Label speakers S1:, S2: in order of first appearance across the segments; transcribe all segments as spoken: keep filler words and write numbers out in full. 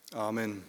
S1: Amen.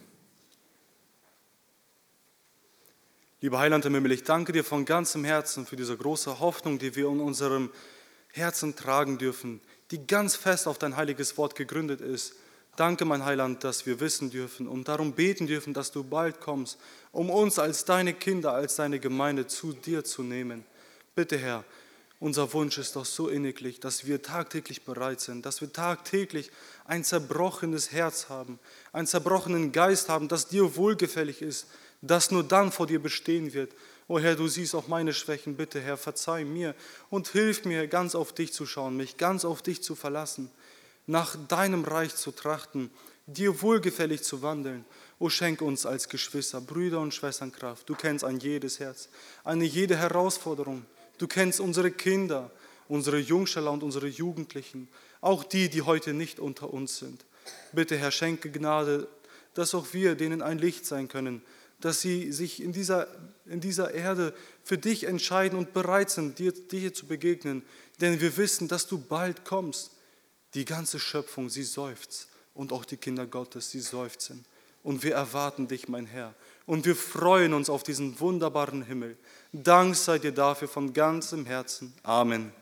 S1: Lieber Heiland im Himmel, ich danke dir von ganzem Herzen für diese große Hoffnung, die wir in unserem Herzen tragen dürfen, die ganz fest auf dein heiliges Wort gegründet ist. Danke, mein Heiland, dass wir wissen dürfen und darum beten dürfen, dass du bald kommst, um uns als deine Kinder, als deine Gemeinde zu dir zu nehmen. Bitte, Herr, unser Wunsch ist doch so inniglich, dass wir tagtäglich bereit sind, dass wir tagtäglich ein zerbrochenes Herz haben, einen zerbrochenen Geist haben, das dir wohlgefällig ist, das nur dann vor dir bestehen wird. O Herr, du siehst auch meine Schwächen. Bitte, Herr, verzeih mir und hilf mir, ganz auf dich zu schauen, mich ganz auf dich zu verlassen, nach deinem Reich zu trachten, dir wohlgefällig zu wandeln. O schenk uns als Geschwister, Brüder und Schwestern Kraft. Du kennst ein jedes Herz, eine jede Herausforderung. Du kennst unsere Kinder, unsere Jungstaller und unsere Jugendlichen, auch die, die heute nicht unter uns sind. Bitte, Herr, schenke Gnade, dass auch wir denen ein Licht sein können, dass sie sich in dieser, in dieser Erde für dich entscheiden und bereit sind, dir, dir zu begegnen. Denn wir wissen, dass du bald kommst. Die ganze Schöpfung, sie seufzt. Und auch die Kinder Gottes, sie seufzen. Und wir erwarten dich, mein Herr. Und wir freuen uns auf diesen wunderbaren Himmel. Dank sei dir dafür von ganzem Herzen. Amen.